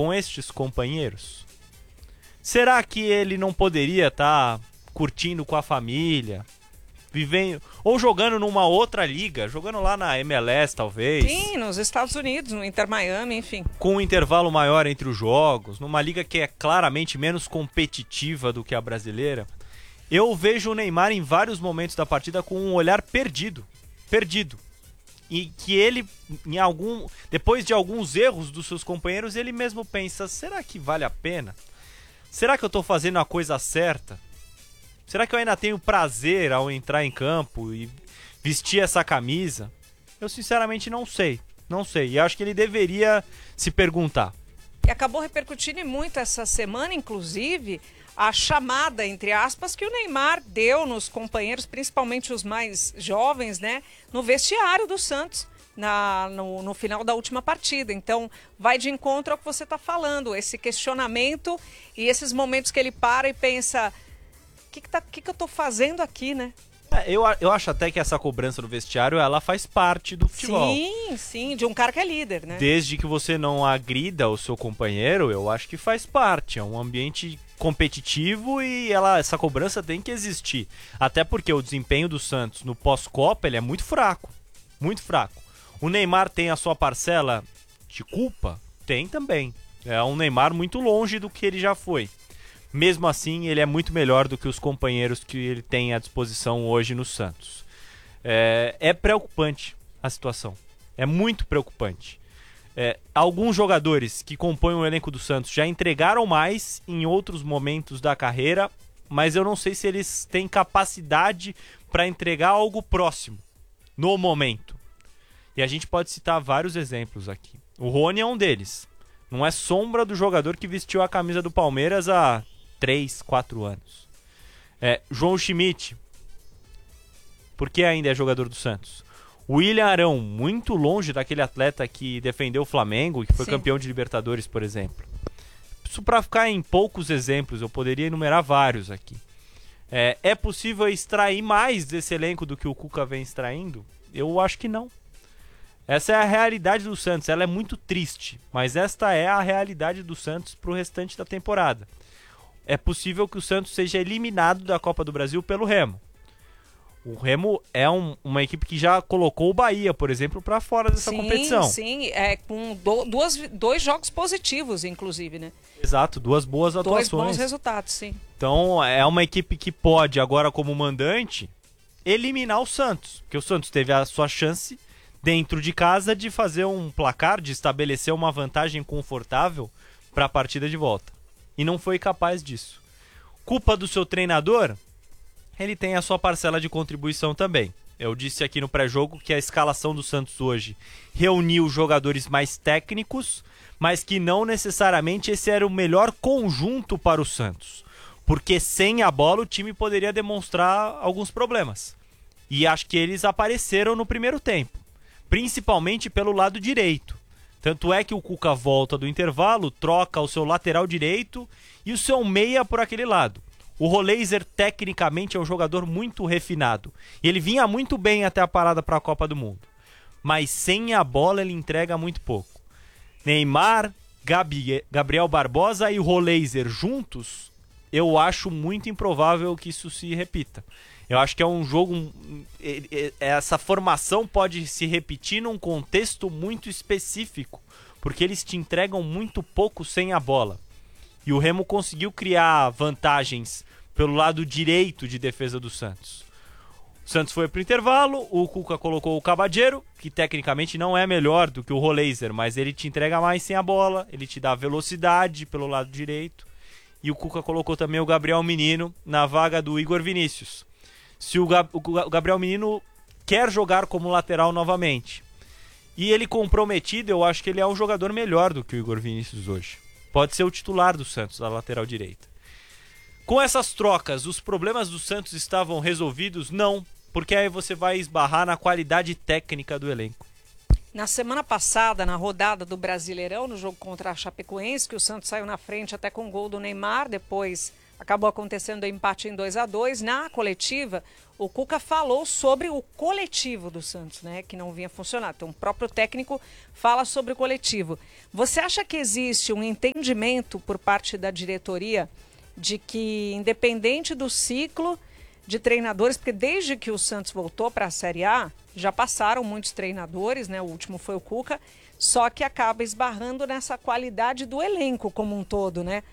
com estes companheiros? Será que ele não poderia estar curtindo com a família, vivendo ou jogando numa outra liga, jogando lá na MLS talvez? Sim, nos Estados Unidos, no Inter Miami, enfim. Com um intervalo maior entre os jogos, numa liga que é claramente menos competitiva do que a brasileira. Eu vejo o Neymar em vários momentos da partida com um olhar perdido. E que ele, depois de alguns erros dos seus companheiros, ele mesmo pensa, será que vale a pena? Será que eu estou fazendo a coisa certa? Será que eu ainda tenho prazer ao entrar em campo e vestir essa camisa? Eu sinceramente não sei. E acho que ele deveria se perguntar. E acabou repercutindo muito essa semana, inclusive, a chamada, entre aspas, que o Neymar deu nos companheiros, principalmente os mais jovens, né, no vestiário do Santos, no final da última partida. Então, vai de encontro ao que você está falando, esse questionamento e esses momentos que ele para e pensa, o que eu estou fazendo aqui, né? Eu acho até que essa cobrança no vestiário, ela faz parte do futebol. Sim, de um cara que é líder, né? Desde que você não agrida o seu companheiro, eu acho que faz parte. É um ambiente competitivo e essa cobrança tem que existir. Até porque o desempenho do Santos no pós-Copa, ele é muito fraco. Muito fraco. O Neymar tem a sua parcela de culpa? Tem também. É um Neymar muito longe do que ele já foi. Mesmo assim, ele é muito melhor do que os companheiros que ele tem à disposição hoje no Santos. É preocupante a situação. É muito preocupante. Alguns jogadores que compõem o elenco do Santos já entregaram mais em outros momentos da carreira, mas eu não sei se eles têm capacidade para entregar algo próximo no momento. E a gente pode citar vários exemplos aqui. O Rony é um deles. Não é sombra do jogador que vestiu a camisa do Palmeiras há 3, 4 anos. João Schmidt, por que ainda é jogador do Santos? William Arão, muito longe daquele atleta que defendeu o Flamengo e que foi campeão de Libertadores, por exemplo. Isso para ficar em poucos exemplos, eu poderia enumerar vários aqui. É possível extrair mais desse elenco do que o Cuca vem extraindo? Eu acho que não. Essa é a realidade do Santos, ela é muito triste, mas esta é a realidade do Santos para o restante da temporada. É possível que o Santos seja eliminado da Copa do Brasil pelo Remo. O Remo é uma equipe que já colocou o Bahia, por exemplo, para fora dessa competição. Sim, com dois jogos positivos, inclusive, né? Exato, 2 boas atuações. 2 bons resultados, sim. Então, é uma equipe que pode, agora como mandante, eliminar o Santos. Porque o Santos teve a sua chance, dentro de casa, de fazer um placar, de estabelecer uma vantagem confortável para a partida de volta. E não foi capaz disso. Culpa do seu treinador? Ele tem a sua parcela de contribuição também. Eu disse aqui no pré-jogo que a escalação do Santos hoje reuniu jogadores mais técnicos, mas que não necessariamente esse era o melhor conjunto para o Santos. Porque sem a bola o time poderia demonstrar alguns problemas. E acho que eles apareceram no primeiro tempo, principalmente pelo lado direito. Tanto é que o Cuca volta do intervalo, troca o seu lateral direito e o seu meia por aquele lado. O Roleiser, tecnicamente, é um jogador muito refinado. E ele vinha muito bem até a parada para a Copa do Mundo. Mas sem a bola ele entrega muito pouco. Neymar, Gabriel Barbosa e Roleiser juntos, eu acho muito improvável que isso se repita. Eu acho que é um jogo... Essa formação pode se repetir num contexto muito específico, porque eles te entregam muito pouco sem a bola. E o Remo conseguiu criar vantagens pelo lado direito de defesa do Santos. O Santos foi para o intervalo, o Cuca colocou o Cabageiro, que tecnicamente não é melhor do que o Roleiser, mas ele te entrega mais sem a bola, ele te dá velocidade pelo lado direito. E o Cuca colocou também o Gabriel Menino na vaga do Igor Vinícius. Se o Gabriel Menino quer jogar como lateral novamente, e ele comprometido, eu acho que ele é um jogador melhor do que o Igor Vinícius hoje. Pode ser o titular do Santos, da lateral direita. Com essas trocas, os problemas do Santos estavam resolvidos? Não, porque aí você vai esbarrar na qualidade técnica do elenco. Na semana passada, na rodada do Brasileirão, no jogo contra a Chapecoense, que o Santos saiu na frente até com o gol do Neymar, depois acabou acontecendo o empate em 2-2. Na coletiva, o Cuca falou sobre o coletivo do Santos, né, que não vinha funcionar. Então, o próprio técnico fala sobre o coletivo. Você acha que existe um entendimento por parte da diretoria de que, independente do ciclo de treinadores, porque desde que o Santos voltou para a Série A, já passaram muitos treinadores, né? O último foi o Cuca, só que acaba esbarrando nessa qualidade do elenco como um todo, né?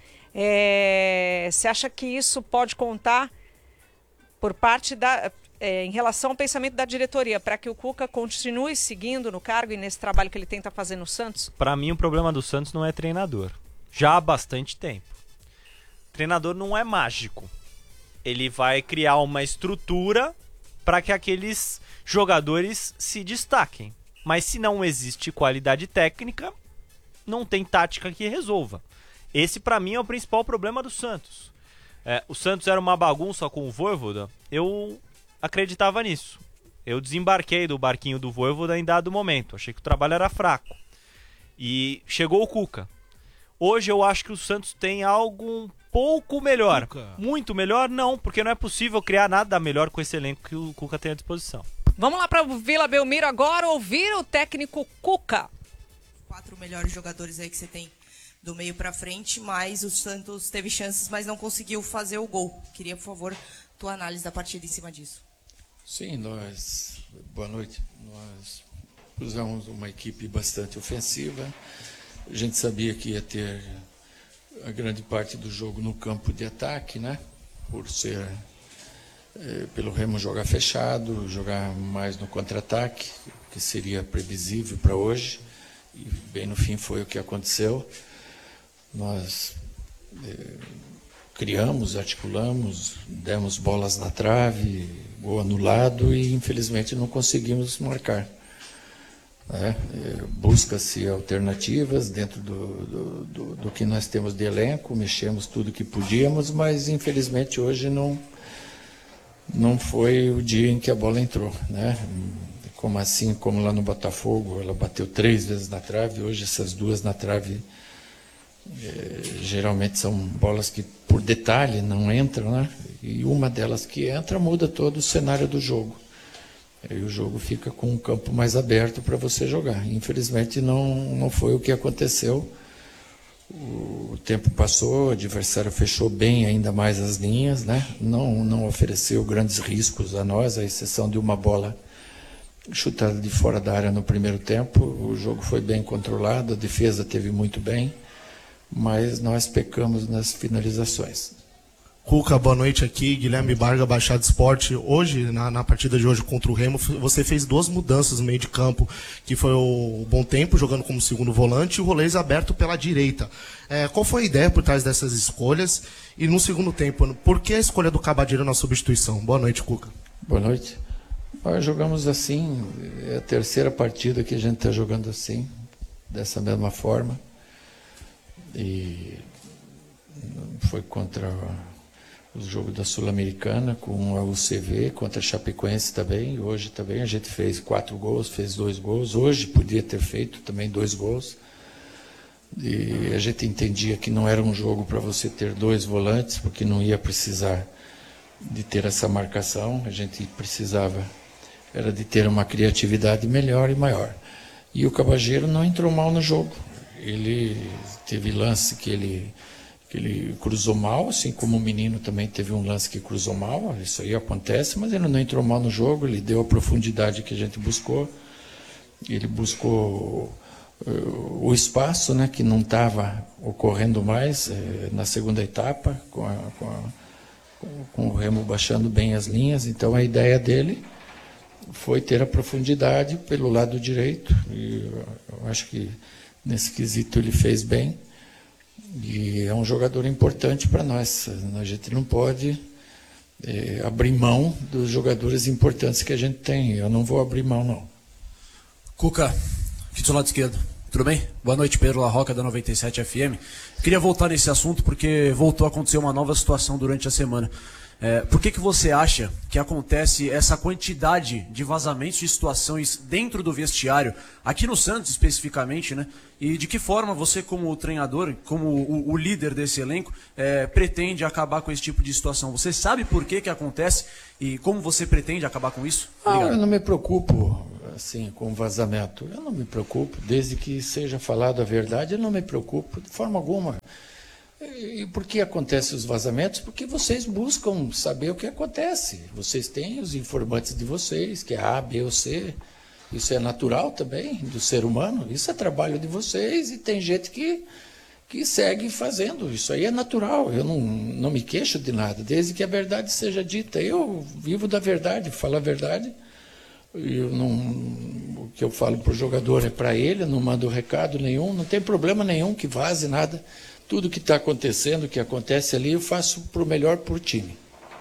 Você acha que isso pode contar por parte em relação ao pensamento da diretoria, para que o Cuca continue seguindo no cargo e nesse trabalho que ele tenta fazer no Santos? Para mim, o problema do Santos não é treinador. Já há bastante tempo. Treinador não é mágico. Ele vai criar uma estrutura para que aqueles jogadores se destaquem. Mas se não existe qualidade técnica, não tem tática que resolva. Esse, para mim, é o principal problema do Santos. O Santos era uma bagunça com o Vojvoda. Eu acreditava nisso. Eu desembarquei do barquinho do Vojvoda em dado momento. Achei que o trabalho era fraco. E chegou o Cuca. Hoje eu acho que o Santos tem algo um pouco melhor. Cuca. Muito melhor? Não, porque não é possível criar nada melhor com esse elenco que o Cuca tem à disposição. Vamos lá para o Vila Belmiro agora, ouvir o técnico Cuca. 4 melhores jogadores aí que você tem do meio para frente, mas o Santos teve chances, mas não conseguiu fazer o gol. Queria, por favor, tua análise da partida em cima disso. Sim, boa noite. Nós usamos uma equipe bastante ofensiva. A gente sabia que ia ter a grande parte do jogo no campo de ataque, né? Por ser pelo Remo jogar fechado, jogar mais no contra-ataque, que seria previsível para hoje. E bem no fim foi o que aconteceu. Nós criamos, articulamos, demos bolas na trave, gol anulado e infelizmente não conseguimos marcar. Busca-se alternativas dentro do que nós temos de elenco, mexemos tudo que podíamos, mas infelizmente hoje não foi o dia em que a bola entrou, né? Como lá no Botafogo, ela bateu 3 vezes na trave, hoje essas 2 na trave geralmente são bolas que por detalhe não entram, né? E uma delas que entra muda todo o cenário do jogo. Aí o jogo fica com um campo mais aberto para você jogar. Infelizmente não foi o que aconteceu. O tempo passou, o adversário fechou bem ainda mais as linhas, né? Não ofereceu grandes riscos a nós, à exceção de uma bola chutada de fora da área no primeiro tempo. O jogo foi bem controlado, a defesa teve muito bem, mas nós pecamos nas finalizações. Cuca, boa noite aqui, Guilherme Barga, Baixada Esporte. Hoje, na partida de hoje contra o Remo, você fez 2 mudanças no meio de campo, que foi o Bom Tempo jogando como segundo volante e o Rolês aberto pela direita. Qual foi a ideia por trás dessas escolhas? E no segundo tempo, por que a escolha do Cabadeiro na substituição? Boa noite, Cuca. Boa noite. Nós jogamos assim, é a 3ª partida que a gente está jogando assim, dessa mesma forma. E foi contra o jogo da Sul-Americana com a UCV, contra a Chapecoense também. Hoje também a gente fez 4 gols, fez 2 gols. Hoje podia ter feito também 2 gols. E a gente entendia que não era um jogo para você ter 2 volantes, porque não ia precisar de ter essa marcação. A gente precisava era de ter uma criatividade melhor e maior. E o Cabageiro não entrou mal no jogo. Ele teve lance que ele cruzou mal, assim como o menino também teve um lance que cruzou mal, isso aí acontece, mas ele não entrou mal no jogo, ele deu a profundidade que a gente buscou, ele buscou o espaço, né, que não estava ocorrendo mais na segunda etapa, com o Remo baixando bem as linhas. Então a ideia dele foi ter a profundidade pelo lado direito, e eu acho que nesse quesito ele fez bem. E é um jogador importante para nós. A gente não pode abrir mão dos jogadores importantes que a gente tem. Eu não vou abrir mão, não. Cuca, aqui do seu lado esquerdo. Tudo bem? Boa noite, Pedro Larroca, da 97 FM. Queria voltar nesse assunto porque voltou a acontecer uma nova situação durante a semana. Por que você acha que acontece essa quantidade de vazamentos de situações dentro do vestiário, aqui no Santos especificamente, né? E de que forma você, como treinador, como o líder desse elenco, pretende acabar com esse tipo de situação? Você sabe por que acontece e como você pretende acabar com isso? Eu não me preocupo assim com vazamento. Eu não me preocupo, desde que seja falado a verdade, eu não me preocupo de forma alguma. E por que acontecem os vazamentos? Porque vocês buscam saber o que acontece. Vocês têm os informantes de vocês, que é A, B ou C. Isso é natural também do ser humano. Isso é trabalho de vocês e tem gente que segue fazendo. Isso aí é natural. Eu não me queixo de nada, desde que a verdade seja dita. Eu vivo da verdade, falo a verdade. O que eu falo para o jogador é para ele, eu não mando recado nenhum, não tem problema nenhum que vaze nada. Tudo que está acontecendo, que acontece ali, eu faço para o melhor por time.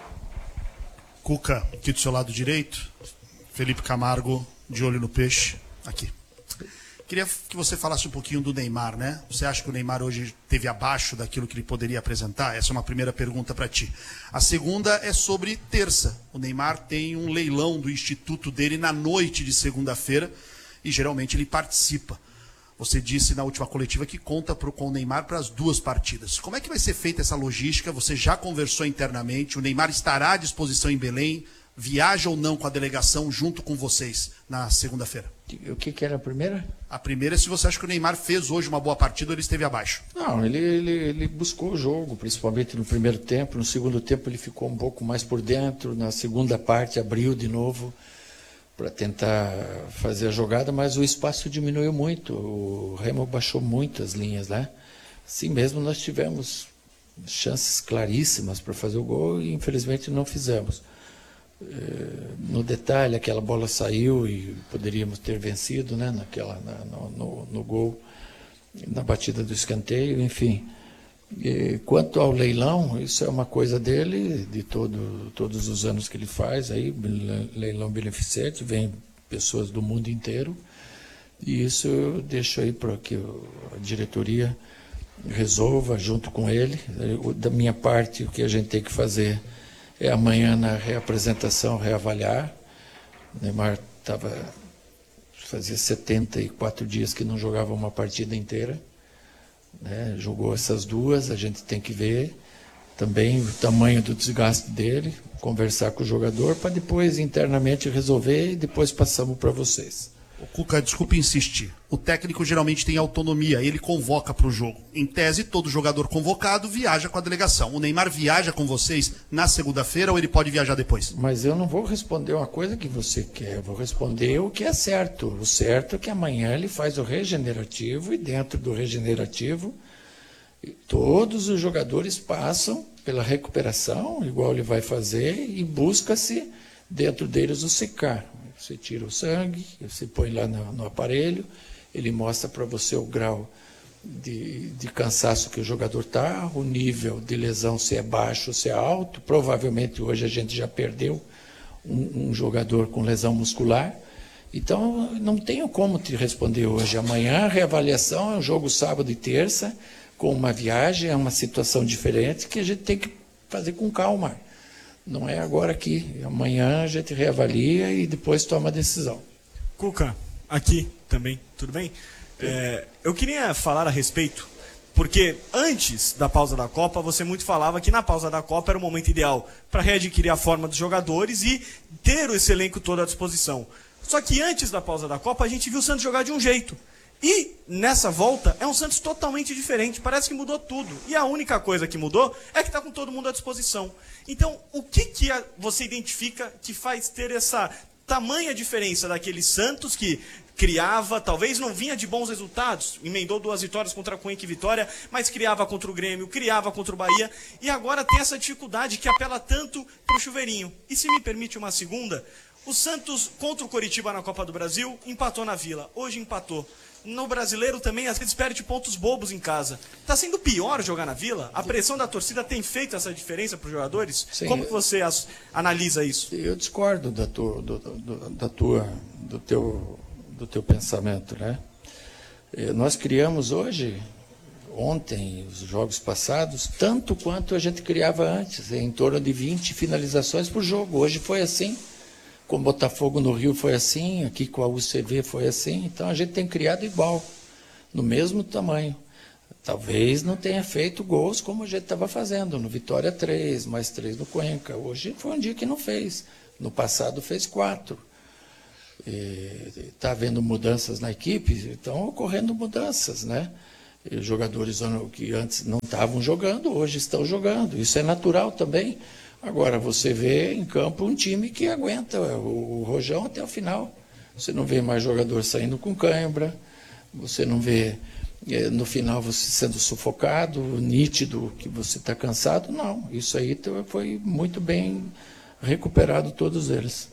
Cuca, aqui do seu lado direito. Felipe Camargo, de olho no peixe. Aqui. Queria que você falasse um pouquinho do Neymar, né? Você acha que o Neymar hoje esteve abaixo daquilo que ele poderia apresentar? Essa é uma primeira pergunta para ti. A segunda é sobre terça. O Neymar tem um leilão do instituto dele na noite de segunda-feira e geralmente ele participa. Você disse na última coletiva que conta com o Neymar para as 2 partidas. Como é que vai ser feita essa logística? Você já conversou internamente? O Neymar estará à disposição em Belém? Viaja ou não com a delegação junto com vocês na segunda-feira? O que era a primeira? A primeira é se você acha que o Neymar fez hoje uma boa partida ou ele esteve abaixo. Não, ele buscou o jogo, principalmente no primeiro tempo. No segundo tempo ele ficou um pouco mais por dentro. Na segunda parte abriu de novo para tentar fazer a jogada, mas o espaço diminuiu muito. O Remo baixou muito as linhas, né? Assim mesmo nós tivemos chances claríssimas para fazer o gol e infelizmente não fizemos. No detalhe, aquela bola saiu e poderíamos ter vencido, né? No gol, na batida do escanteio, enfim. Quanto ao leilão, isso é uma coisa dele, de todos os anos que ele faz, aí, leilão beneficente, vem pessoas do mundo inteiro, e isso eu deixo aí para que a diretoria resolva junto com ele. Da minha parte, o que a gente tem que fazer é amanhã na reapresentação, reavaliar. O Neymar fazia 74 dias que não jogava uma partida inteira. Né, jogou essas 2, a gente tem que ver também o tamanho do desgaste dele, conversar com o jogador para depois internamente resolver e depois passamos para vocês. O Cuca, desculpe insistir, o técnico geralmente tem autonomia, ele convoca para o jogo. Em tese, todo jogador convocado viaja com a delegação. O Neymar viaja com vocês na segunda-feira ou ele pode viajar depois? Mas eu não vou responder uma coisa que você quer, eu vou responder o que é certo. O certo é que amanhã ele faz o regenerativo e dentro do regenerativo todos os jogadores passam pela recuperação, igual ele vai fazer, e busca-se dentro deles o secar. Você tira o sangue, você põe lá no aparelho, ele mostra para você o grau de cansaço que o jogador está, o nível de lesão, se é baixo ou se é alto. Provavelmente hoje a gente já perdeu um jogador com lesão muscular. Então, não tenho como te responder hoje. Amanhã, a reavaliação é um jogo sábado e terça, com uma viagem, é uma situação diferente que a gente tem que fazer com calma. Não é agora aqui. Amanhã a gente reavalia e depois toma a decisão. Cuca, aqui também, tudo bem? Eu queria falar a respeito, porque antes da pausa da Copa, você muito falava que na pausa da Copa era o momento ideal para readquirir a forma dos jogadores e ter esse elenco todo à disposição. Só que antes da pausa da Copa, a gente viu o Santos jogar de um jeito. E nessa volta é um Santos totalmente diferente, parece que mudou tudo. E a única coisa que mudou é que está com todo mundo à disposição. Então, o que você identifica que faz ter essa tamanha diferença daquele Santos que criava, talvez não vinha de bons resultados, emendou 2 vitórias contra a Cuenca e Vitória, mas criava contra o Grêmio, criava contra o Bahia, e agora tem essa dificuldade que apela tanto para o chuveirinho. E se me permite uma segunda, o Santos contra o Coritiba na Copa do Brasil empatou na Vila, hoje empatou. No Brasileiro também, às vezes, perde pontos bobos em casa. Está sendo pior jogar na Vila? A pressão da torcida tem feito essa diferença para os jogadores? Sim, como que você analisa isso? Eu discordo do teu pensamento, né? Nós criamos ontem, os jogos passados, tanto quanto a gente criava antes, em torno de 20 finalizações por jogo. Hoje foi assim, com o Botafogo no Rio foi assim, aqui com a UCV foi assim, então a gente tem criado igual, no mesmo tamanho. Talvez não tenha feito gols como a gente estava fazendo, no Vitória 3, mais 3 no Cuenca. Hoje foi um dia que não fez, no passado fez 4. Está havendo mudanças na equipe, estão ocorrendo mudanças, né? E jogadores que antes não estavam jogando, hoje estão jogando. Isso é natural também. Agora, você vê em campo um time que aguenta o rojão até o final. Você não vê mais jogador saindo com cãibra, você não vê no final você sendo sufocado, nítido que você está cansado. Não, isso aí foi muito bem recuperado, todos eles.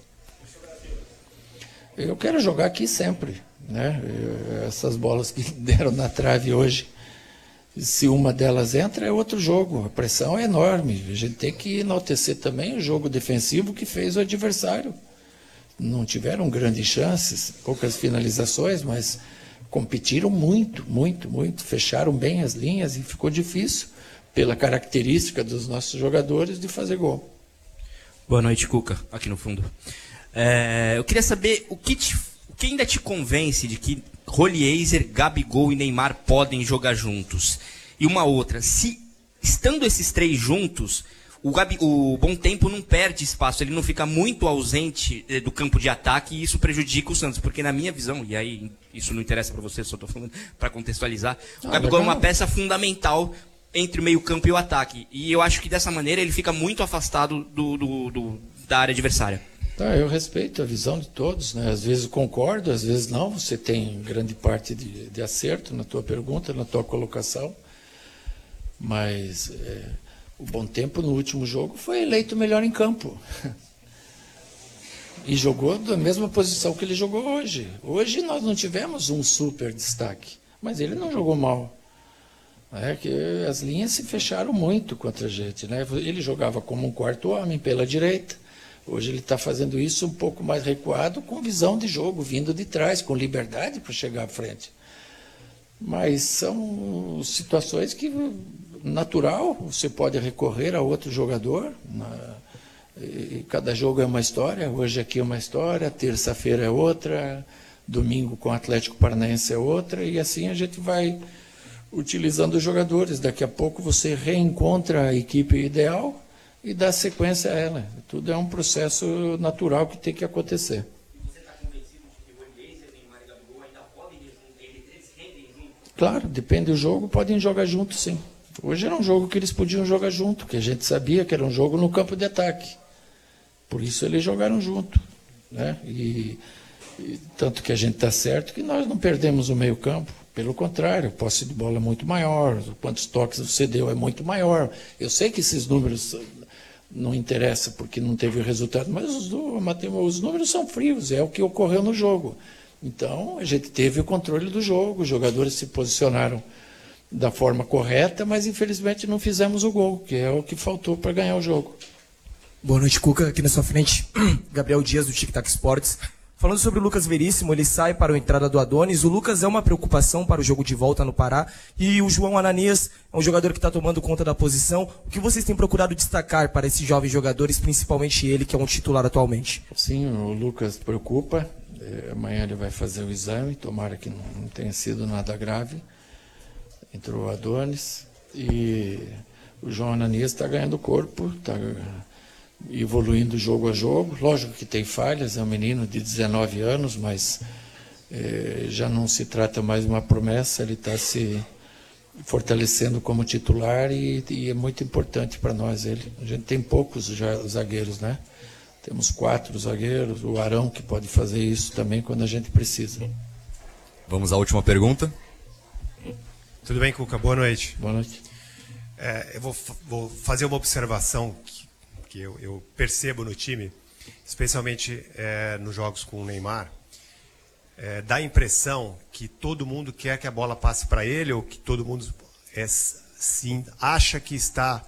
Eu quero jogar aqui sempre, né? Essas bolas que deram na trave hoje, se uma delas entra, é outro jogo. A pressão é enorme. A gente tem que enaltecer também o jogo defensivo que fez o adversário. Não tiveram grandes chances, poucas finalizações, mas competiram muito, muito, muito. Fecharam bem as linhas e ficou difícil, pela característica dos nossos jogadores, de fazer gol. Boa noite, Cuca, aqui no fundo. Eu queria saber o que ainda te convence de que Roliezer, Gabigol e Neymar podem jogar juntos. E uma outra, se estando esses três juntos, o Bom Tempo não perde espaço, ele não fica muito ausente do campo de ataque e isso prejudica o Santos, porque na minha visão, e aí isso não interessa para você, só estou falando para contextualizar, o Gabigol é uma peça fundamental entre o meio-campo e o ataque. E eu acho que dessa maneira ele fica muito afastado da área adversária. Eu respeito a visão de todos, né? Às vezes concordo, às vezes não. Você tem grande parte de acerto na tua pergunta, na tua colocação. Mas o Bom Tempo no último jogo foi eleito melhor em campo. E jogou da mesma posição que ele jogou hoje. Hoje nós não tivemos um super destaque, mas ele não jogou mal. Que as linhas se fecharam muito contra a gente, né? Ele jogava como um quarto homem pela direita. Hoje ele está fazendo isso um pouco mais recuado, com visão de jogo, vindo de trás, com liberdade para chegar à frente. Mas são situações que, natural, você pode recorrer a outro jogador. E cada jogo é uma história. Hoje aqui é uma história, terça-feira é outra, domingo com o Atlético Paranaense é outra, e assim a gente vai utilizando os jogadores. Daqui a pouco você reencontra a equipe ideal e dá sequência a ela. Tudo é um processo natural que tem que acontecer. Você está convencido de que o Roliezer, Neymar e Gabigol ainda podem rendem juntos? Claro, depende do jogo, podem jogar juntos, sim. Hoje era um jogo que eles podiam jogar junto, que a gente sabia que era um jogo no campo de ataque. Por isso eles jogaram junto, né? E tanto que a gente está certo que nós não perdemos o meio campo. Pelo contrário, a posse de bola é muito maior, quantos toques você deu é muito maior. Eu sei que esses números não interessam porque não teve resultado, mas os números são frios, é o que ocorreu no jogo. Então, a gente teve o controle do jogo, os jogadores se posicionaram da forma correta, mas infelizmente não fizemos o gol, que é o que faltou para ganhar o jogo. Boa noite, Cuca. Aqui na sua frente, Gabriel Dias, do Tic Tac Sports. Falando sobre o Lucas Veríssimo, ele sai para a entrada do Adonis. O Lucas é uma preocupação para o jogo de volta no Pará. E o João Ananias é um jogador que está tomando conta da posição. O que vocês têm procurado destacar para esses jovens jogadores, principalmente ele, que é um titular atualmente? Sim, o Lucas preocupa. Amanhã ele vai fazer o exame, tomara que não tenha sido nada grave. Entrou o Adonis. E o João Ananias está ganhando corpo, está evoluindo jogo a jogo. Lógico que tem falhas, é um menino de 19 anos, mas já não se trata mais de uma promessa, ele está se fortalecendo como titular e é muito importante para nós ele. A gente tem poucos zagueiros, né? Temos 4 zagueiros, o Arão que pode fazer isso também quando a gente precisa. Vamos à última pergunta. Tudo bem, Cuca? Boa noite. Boa noite. Eu vou fazer uma observação que eu percebo no time, especialmente nos jogos com o Neymar. Dá a impressão que todo mundo quer que a bola passe para ele, ou que todo mundo sim, acha que está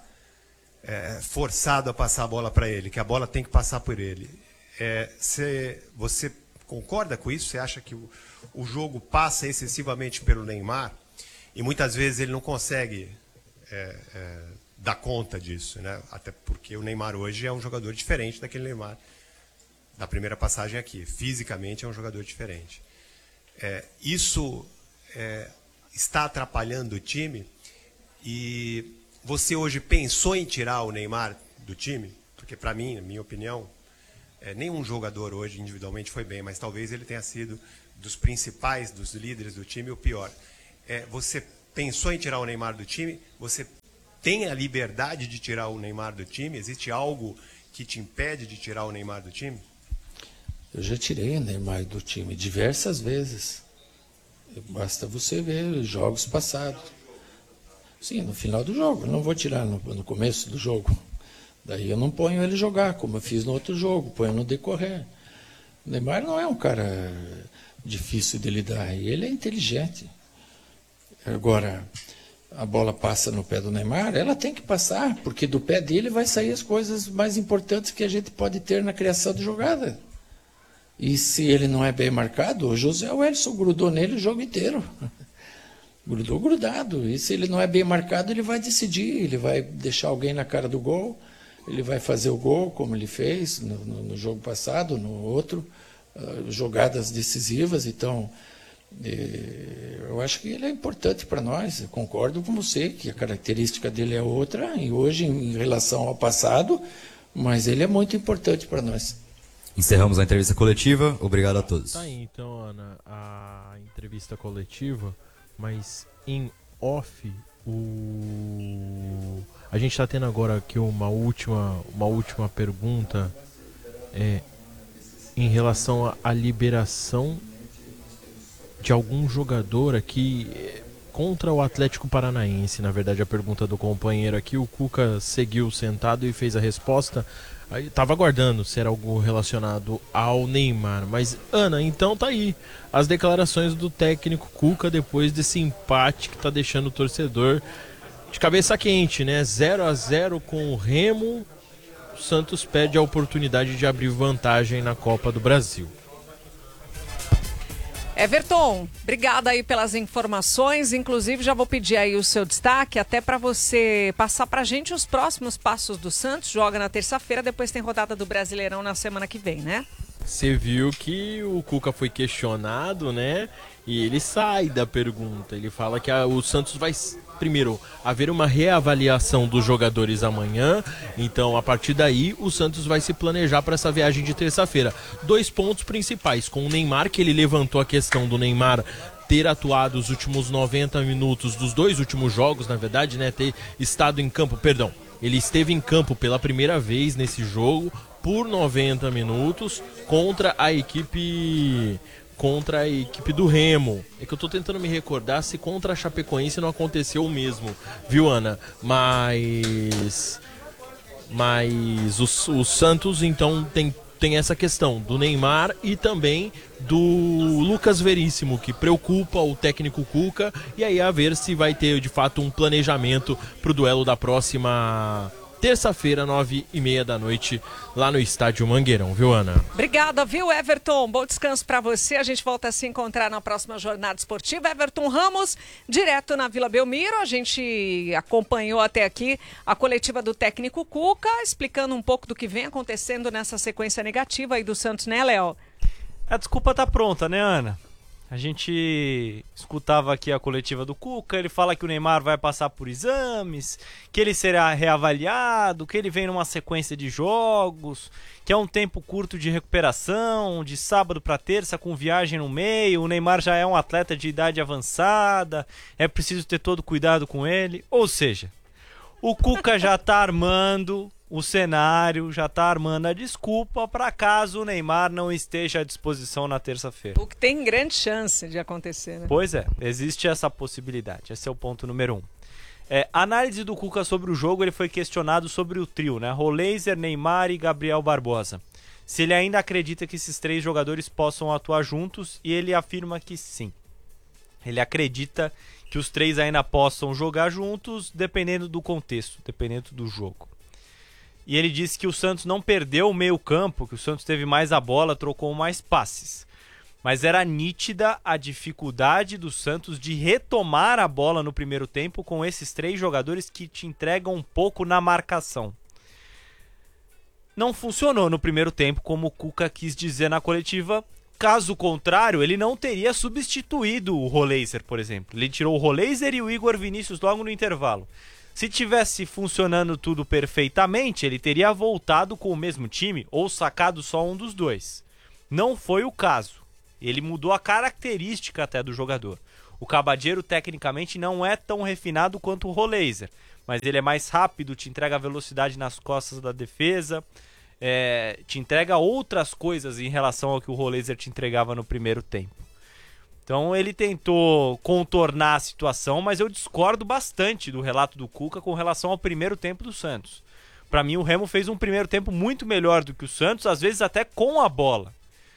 forçado a passar a bola para ele, que a bola tem que passar por ele. Você concorda com isso? Você acha que o jogo passa excessivamente pelo Neymar? E muitas vezes ele não consegue dar conta disso, né? Até porque o Neymar hoje é um jogador diferente daquele Neymar da primeira passagem aqui. Fisicamente é um jogador diferente. Isso está atrapalhando o time. E você hoje pensou em tirar o Neymar do time? Porque para mim, na minha opinião, nenhum jogador hoje individualmente foi bem, mas talvez ele tenha sido dos principais, dos líderes do time, o pior. Você pensou em tirar o Neymar do time? Você tem a liberdade de tirar o Neymar do time? Existe algo que te impede de tirar o Neymar do time? Eu já tirei o Neymar do time diversas vezes. Basta você ver os jogos passados. Sim, no final do jogo. Eu não vou tirar no começo do jogo. Daí eu não ponho ele jogar, como eu fiz no outro jogo. Ponho no decorrer. O Neymar não é um cara difícil de lidar. E ele é inteligente. Agora, a bola passa no pé do Neymar, ela tem que passar, porque do pé dele vai sair as coisas mais importantes que a gente pode ter na criação de jogada. E se ele não é bem marcado, o José Wellison grudou nele o jogo inteiro. Grudou grudado. E se ele não é bem marcado, ele vai decidir, ele vai deixar alguém na cara do gol, ele vai fazer o gol, como ele fez no jogo passado, no outro, jogadas decisivas. Então, eu acho que ele é importante para nós. Eu concordo com você que a característica dele é outra, e hoje em relação ao passado, mas ele é muito importante para nós. Encerramos a entrevista coletiva. Obrigado a todos. Tá aí, então, Ana, a entrevista coletiva, mas em off, a gente está tendo agora aqui uma última pergunta em relação à liberação de algum jogador aqui contra o Atlético Paranaense. Na verdade, a pergunta do companheiro aqui, o Cuca seguiu sentado e fez a resposta. Aí estava aguardando se era algo relacionado ao Neymar. Mas, Ana, então tá aí as declarações do técnico Cuca depois desse empate que tá deixando o torcedor de cabeça quente, né? 0-0 com o Remo. O Santos perde a oportunidade de abrir vantagem na Copa do Brasil. Everton, obrigada aí pelas informações. Inclusive, já vou pedir aí o seu destaque, até para você passar pra gente os próximos passos do Santos. Joga na terça-feira, depois tem rodada do Brasileirão na semana que vem, né? Você viu que o Cuca foi questionado, né? E ele sai da pergunta. Ele fala que o Santos vai, primeiro, haver uma reavaliação dos jogadores amanhã. Então, a partir daí, o Santos vai se planejar para essa viagem de terça-feira. 2 pontos principais. Com o Neymar, que ele levantou a questão do Neymar ter atuado os últimos 90 minutos dos 2 últimos jogos, na verdade, né? Ter estado em campo, perdão. Ele esteve em campo pela primeira vez nesse jogo por 90 minutos contra a equipe do Remo. É que eu tô tentando me recordar se contra a Chapecoense não aconteceu o mesmo, viu, Ana? Mas o Santos, então, tem essa questão do Neymar e também do Lucas Veríssimo, que preocupa o técnico Cuca, e aí a ver se vai ter, de fato, um planejamento pro duelo da próxima terça-feira, 9h30 da noite, lá no Estádio Mangueirão, viu, Ana? Obrigada, viu, Everton? Bom descanso para você. A gente volta a se encontrar na próxima jornada esportiva. Everton Ramos, direto na Vila Belmiro. A gente acompanhou até aqui a coletiva do técnico Cuca, explicando um pouco do que vem acontecendo nessa sequência negativa aí do Santos, né, Léo? A desculpa tá pronta, né, Ana? A gente escutava aqui a coletiva do Cuca, ele fala que o Neymar vai passar por exames, que ele será reavaliado, que ele vem numa sequência de jogos, que é um tempo curto de recuperação, de sábado para terça com viagem no meio, o Neymar já é um atleta de idade avançada, é preciso ter todo cuidado com ele. Ou seja, o Cuca já tá armando o cenário, já tá armando a desculpa para caso o Neymar não esteja à disposição na terça-feira. O que tem grande chance de acontecer, né? Pois é, existe essa possibilidade. Esse é o ponto número 1. Análise do Cuca sobre o jogo, ele foi questionado sobre o trio, né? Roleiser, Neymar e Gabriel Barbosa. Se ele ainda acredita que esses 3 jogadores possam atuar juntos, e ele afirma que sim. Ele acredita que os 3 ainda possam jogar juntos, dependendo do contexto, dependendo do jogo. E ele disse que o Santos não perdeu o meio campo, que o Santos teve mais a bola, trocou mais passes. Mas era nítida a dificuldade do Santos de retomar a bola no primeiro tempo com esses 3 jogadores que te entregam um pouco na marcação. Não funcionou no primeiro tempo, como o Cuca quis dizer na coletiva. Caso contrário, ele não teria substituído o Roleiser, por exemplo. Ele tirou o Roleiser e o Igor Vinícius logo no intervalo. Se tivesse funcionando tudo perfeitamente, ele teria voltado com o mesmo time ou sacado só um dos dois. Não foi o caso. Ele mudou a característica até do jogador. O Cabadeiro, tecnicamente, não é tão refinado quanto o Roleiser, mas ele é mais rápido, te entrega velocidade nas costas da defesa, te entrega outras coisas em relação ao que o Roleiser te entregava no primeiro tempo. Então ele tentou contornar a situação, mas eu discordo bastante do relato do Cuca com relação ao primeiro tempo do Santos. Para mim, o Remo fez um primeiro tempo muito melhor do que o Santos, às vezes até com a bola.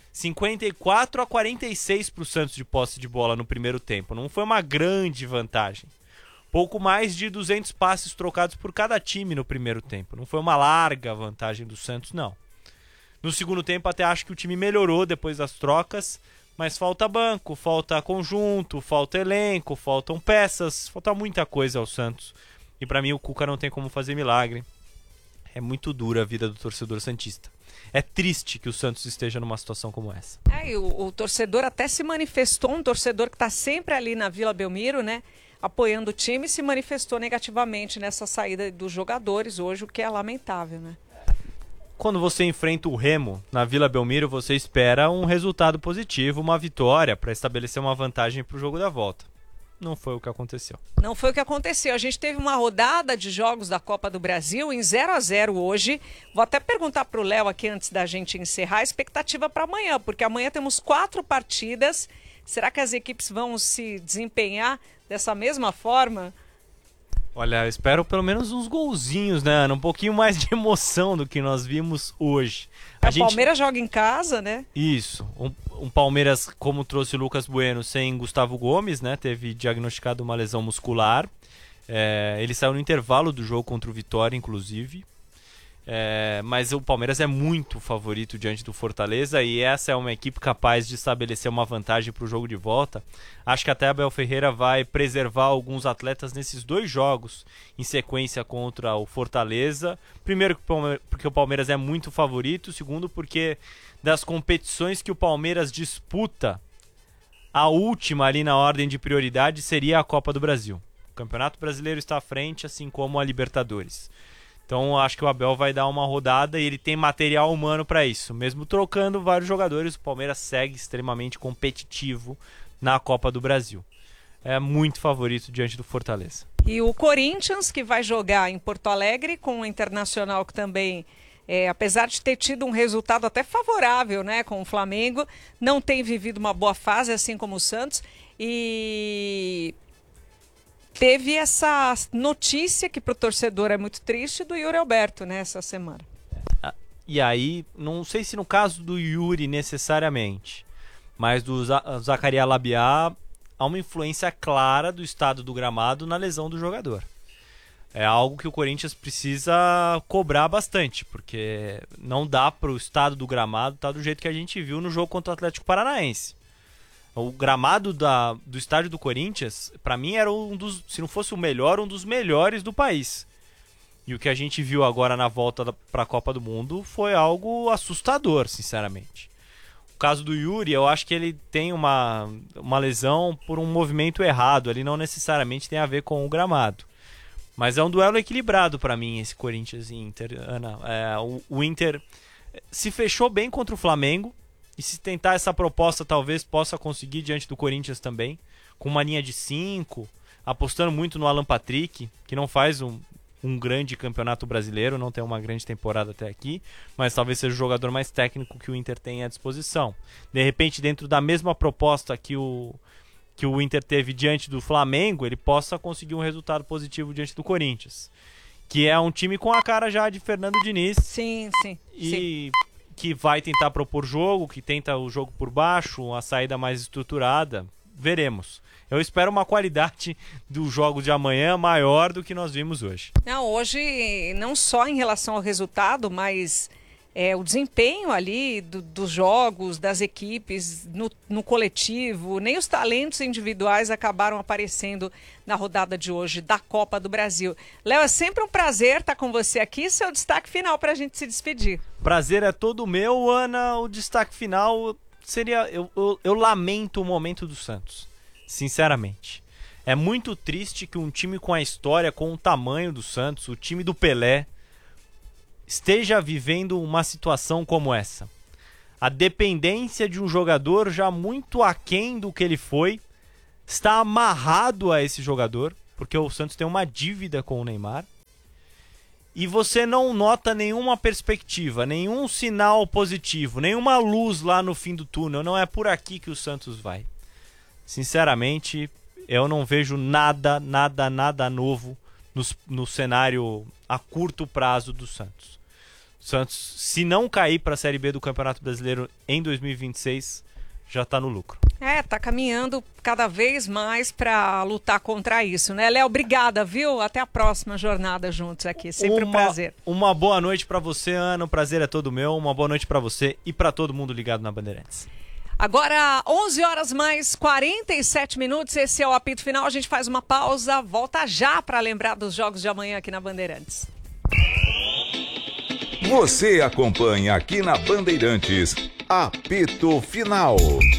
54 a 46 para o Santos de posse de bola no primeiro tempo. Não foi uma grande vantagem. Pouco mais de 200 passes trocados por cada time no primeiro tempo. Não foi uma larga vantagem do Santos, não. No segundo tempo até acho que o time melhorou depois das trocas, mas falta banco, falta conjunto, falta elenco, faltam peças, falta muita coisa ao Santos. E para mim o Cuca não tem como fazer milagre. É muito dura a vida do torcedor santista. É triste que o Santos esteja numa situação como essa. E o torcedor até se manifestou, um torcedor que está sempre ali na Vila Belmiro, né, apoiando o time, se manifestou negativamente nessa saída dos jogadores hoje, o que é lamentável, né? Quando você enfrenta o Remo na Vila Belmiro, você espera um resultado positivo, uma vitória, para estabelecer uma vantagem para o jogo da volta. Não foi o que aconteceu. Não foi o que aconteceu. A gente teve uma rodada de jogos da Copa do Brasil em 0-0 hoje. Vou até perguntar para o Léo aqui antes da gente encerrar a expectativa para amanhã, porque amanhã temos 4 partidas. Será que as equipes vão se desempenhar dessa mesma forma? Olha, eu espero pelo menos uns golzinhos, né, Ana? Um pouquinho mais de emoção do que nós vimos hoje. O Palmeiras joga em casa, né? Isso. Um Palmeiras, como trouxe o Lucas Bueno, sem Gustavo Gomes, né? Teve diagnosticado uma lesão muscular. Ele saiu no intervalo do jogo contra o Vitória, inclusive. Mas o Palmeiras é muito favorito diante do Fortaleza e essa é uma equipe capaz de estabelecer uma vantagem para o jogo de volta. Acho que até Abel Ferreira vai preservar alguns atletas nesses 2 jogos em sequência contra o Fortaleza. Primeiro porque o Palmeiras é muito favorito, segundo porque das competições que o Palmeiras disputa, a última ali na ordem de prioridade seria a Copa do Brasil. O Campeonato Brasileiro está à frente, assim como a Libertadores. Então acho que o Abel vai dar uma rodada e ele tem material humano para isso. Mesmo trocando vários jogadores, o Palmeiras segue extremamente competitivo na Copa do Brasil. É muito favorito diante do Fortaleza. E o Corinthians, que vai jogar em Porto Alegre com o Internacional, que também, apesar de ter tido um resultado até favorável, né, com o Flamengo, não tem vivido uma boa fase, assim como o Santos. E teve essa notícia que para o torcedor é muito triste do Yuri Alberto, né, essa semana. E aí, não sei se no caso do Yuri necessariamente, mas do Zacarias Labiá, há uma influência clara do estado do gramado na lesão do jogador. É algo que o Corinthians precisa cobrar bastante, porque não dá para o estado do gramado estar do jeito que a gente viu no jogo contra o Atlético Paranaense. O gramado do estádio do Corinthians, para mim, era se não fosse o melhor, um dos melhores do país. E o que a gente viu agora na volta para a Copa do Mundo foi algo assustador, sinceramente. O caso do Yuri, eu acho que ele tem uma lesão por um movimento errado. Ele não necessariamente tem a ver com o gramado. Mas é um duelo equilibrado para mim, esse Corinthians e Inter, Ana. O Inter se fechou bem contra o Flamengo. E se tentar essa proposta, talvez possa conseguir diante do Corinthians também. Com uma linha de 5, apostando muito no Alan Patrick, que não faz um grande campeonato brasileiro, não tem uma grande temporada até aqui, mas talvez seja o jogador mais técnico que o Inter tem à disposição. De repente, dentro da mesma proposta que o Inter teve diante do Flamengo, ele possa conseguir um resultado positivo diante do Corinthians. Que é um time com a cara já de Fernando Diniz. Sim. Que vai tentar propor jogo, que tenta o jogo por baixo, a saída mais estruturada. Veremos. Eu espero uma qualidade dos jogos de amanhã maior do que nós vimos hoje. Hoje, não só em relação ao resultado, mas o desempenho ali dos jogos, das equipes, no coletivo, nem os talentos individuais acabaram aparecendo na rodada de hoje da Copa do Brasil. Léo, é sempre um prazer estar com você aqui. Seu destaque final para a gente se despedir. Prazer é todo meu, Ana. O destaque final seria... Eu lamento o momento do Santos, sinceramente. É muito triste que um time com a história, com o tamanho do Santos, o time do Pelé, esteja vivendo uma situação como essa. A dependência de um jogador já muito aquém do que ele foi está amarrado a esse jogador, porque o Santos tem uma dívida com o Neymar, e você não nota nenhuma perspectiva, nenhum sinal positivo, nenhuma luz lá no fim do túnel. Não é por aqui que o Santos vai. Sinceramente, eu não vejo nada novo no cenário a curto prazo do Santos. O Santos, se não cair para a Série B do Campeonato Brasileiro em 2026, já está no lucro. Tá caminhando cada vez mais para lutar contra isso, né? Léo, obrigada, viu? Até a próxima jornada juntos aqui. Sempre um prazer. Uma boa noite para você, Ana. O prazer é todo meu. Uma boa noite para você e para todo mundo ligado na Bandeirantes. Agora, 11 horas mais 47 minutos. Esse é o apito final. A gente faz uma pausa. Volta já para lembrar dos jogos de amanhã aqui na Bandeirantes. Você acompanha aqui na Bandeirantes, apito final.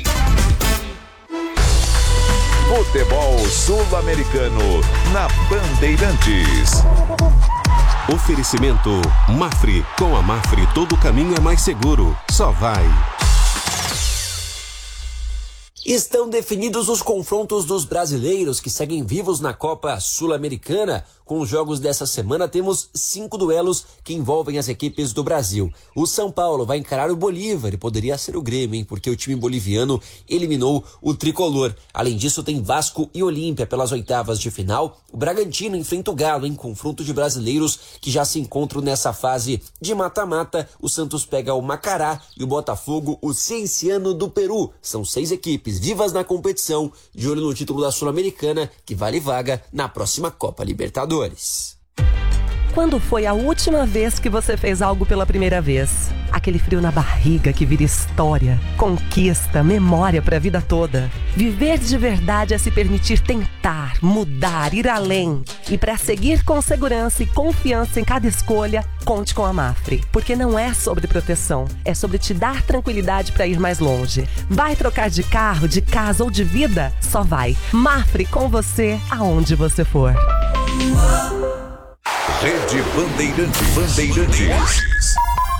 Futebol sul-americano na Bandeirantes. Oferecimento Mafre. Com a Mafre todo caminho é mais seguro. Só vai. Estão definidos os confrontos dos brasileiros que seguem vivos na Copa Sul-Americana. Com os jogos dessa semana, temos 5 duelos que envolvem as equipes do Brasil. O São Paulo vai encarar o Bolívar e poderia ser o Grêmio, hein? Porque o time boliviano eliminou o tricolor. Além disso, tem Vasco e Olímpia pelas oitavas de final. O Bragantino enfrenta o Galo em confronto de brasileiros que já se encontram nessa fase de mata-mata. O Santos pega o Macará e o Botafogo, o Cienciano do Peru. São 6 equipes vivas na competição, de olho no título da Sul-Americana, que vale vaga na próxima Copa Libertadores. Quando foi a última vez que você fez algo pela primeira vez? Aquele frio na barriga que vira história, conquista, memória para a vida toda. Viver de verdade é se permitir tentar, mudar, ir além. E para seguir com segurança e confiança em cada escolha, conte com a Mafre. Porque não é sobre proteção, é sobre te dar tranquilidade para ir mais longe. Vai trocar de carro, de casa ou de vida? Só vai. Mafre com você, aonde você for. Rede Bandeirantes.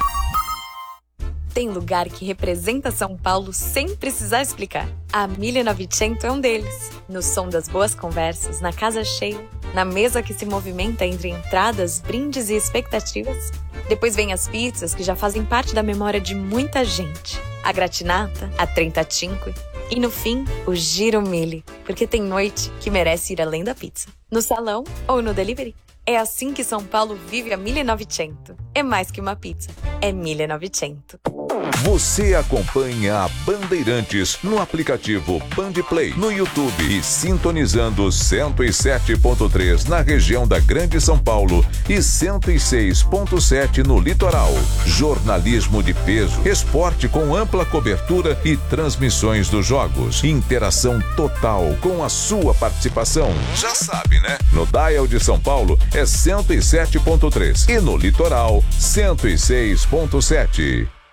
Tem lugar que representa São Paulo sem precisar explicar. A 1900 é um deles. No som das boas conversas, na casa cheia, na mesa que se movimenta entre entradas, brindes e expectativas. Depois vem as pizzas que já fazem parte da memória de muita gente. A gratinata, a 35 e no fim, o Giro Mille, porque tem noite que merece ir além da pizza. No salão ou no delivery. É assim que São Paulo vive a 1900. É mais que uma pizza, é 1900. Você acompanha a Bandeirantes no aplicativo Bandplay, no YouTube e sintonizando 107.3 na região da Grande São Paulo e 106.7 no litoral. Jornalismo de peso, esporte com ampla cobertura e transmissões dos jogos. Interação total com a sua participação. Já sabe, né? No dial de São Paulo é 107.3 e no litoral 106.7.